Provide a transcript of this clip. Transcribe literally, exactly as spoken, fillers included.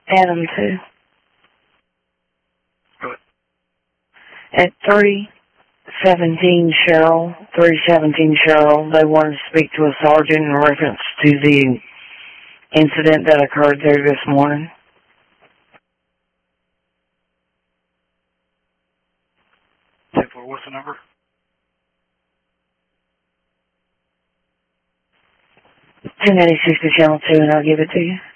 Adam two. Good. At three seventeen Cheryl, three seventeen Cheryl, they wanted to speak to a sergeant in reference to the incident that occurred there this morning. What's the number? two ninety-six to channel two, and I'll give it to you.